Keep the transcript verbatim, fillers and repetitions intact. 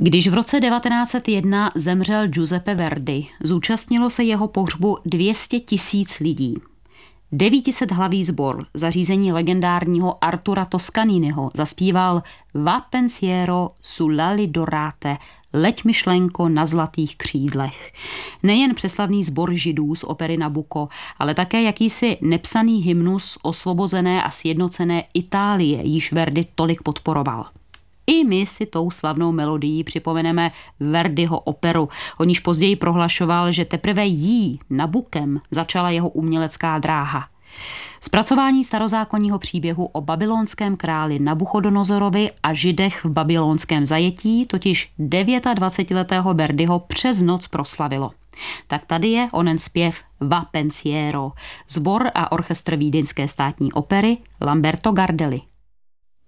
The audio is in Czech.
Když v roce devatenáct set jedna zemřel Giuseppe Verdi, zúčastnilo se jeho pohřbu dvě stě tisíc lidí. Devítisethlavý sbor zařízení legendárního Artura Toscaniniho zaspíval Va pensiero sull'ali dorate, leď myšlenko na zlatých křídlech. Nejen přeslavný sbor židů z opery Nabucco, ale také jakýsi nepsaný hymnus osvobozené a sjednocené Itálie, již Verdi tolik podporoval. I my si tou slavnou melodií připomeneme Verdiho operu, o níž později prohlašoval, že teprve jí, Nabukem, začala jeho umělecká dráha. Zpracování starozákonního příběhu o babylonském králi Nabuchodonozorovi a židech v babylonském zajetí totiž dvacetidevětiletého Verdiho přes noc proslavilo. Tak tady je onen zpěv Va pensiero, sbor a orchestr vídeňské státní opery Lamberto Gardelli.